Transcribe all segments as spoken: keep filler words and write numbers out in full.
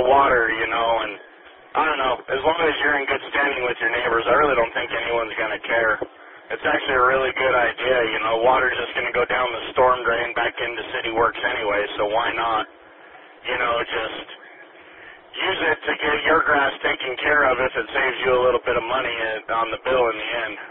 water, you know, and I don't know, as long as you're in good standing with your neighbors, I really don't think anyone's going to care. It's actually a really good idea, you know, water's just going to go down the storm drain back into City Works anyway, so why not, you know, just use it to get your grass taken care of if it saves you a little bit of money on the bill in the end.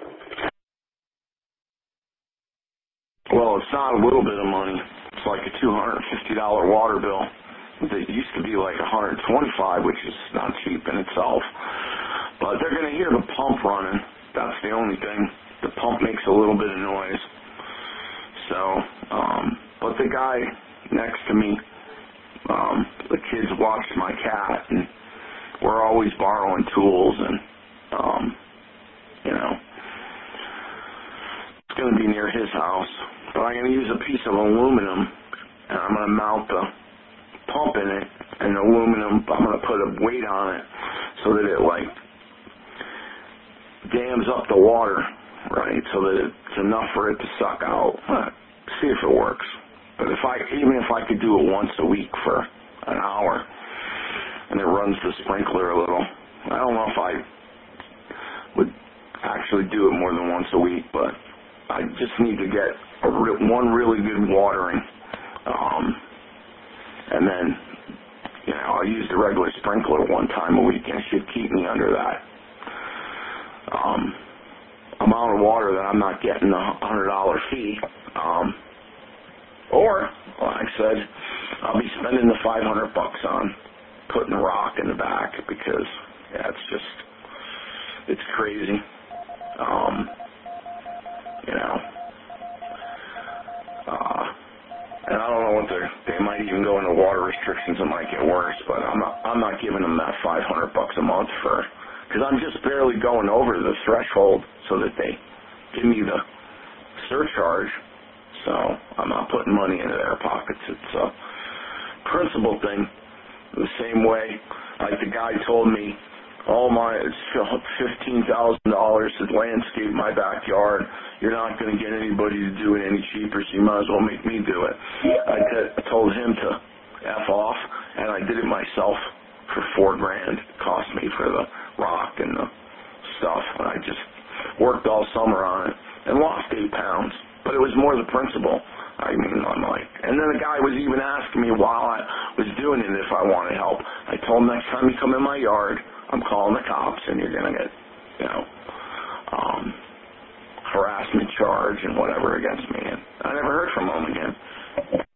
Well, it's not a little bit of money. It's like a two hundred fifty dollar water bill. It used to be like one hundred twenty-five, which is not cheap in itself. But they're going to hear the pump running. That's the only thing. The pump makes a little bit of noise. So, um, but the guy next to me, um, the kids watch my cat, and we're always borrowing tools, and, um, you know, it's going to be near his house. But I'm going to use a piece of aluminum, and I'm going to mount the pump in it, and the aluminum, I'm going to put a weight on it so that it, like, dams up the water, right, so that it's enough for it to suck out. Uh, see if it works. But if I, even if I could do it once a week for an hour, and it runs the sprinkler a little, I don't know if I would actually do it more than once a week, but I just need to get a re- one really good watering, um, and then, you know, I'll use the regular sprinkler one time a week, and it should keep me under that um, amount of water that I'm not getting a one hundred dollar fee. Um, or, like I said, I'll be spending the five hundred bucks on putting a rock in the back because, yeah, it's just, it's crazy. Um, you know, uh, and I don't know what they're, they might even go into water restrictions. It might get worse, but I'm not, I'm not giving them that five hundred bucks a month for, because I'm just barely going over the threshold so that they give me the surcharge. So I'm not putting money into their pockets. It's a principle thing. The same way, like the guy told me, oh my, it's fifteen thousand dollars to landscape my backyard. You're not going to get anybody to do it any cheaper, so you might as well make me do it. I, t- I told him to F off, and I did it myself for four grand. It cost me for the rock and the stuff. And I just worked all summer on it and lost eight pounds. But it was more the principle. I mean, I'm like, and then the guy was even asking me while I was doing it if I wanted help. I told him next time you come in my yard, I'm calling the cops, and you're going to get, you know, um, harassment charge and whatever against me. And I never heard from him again.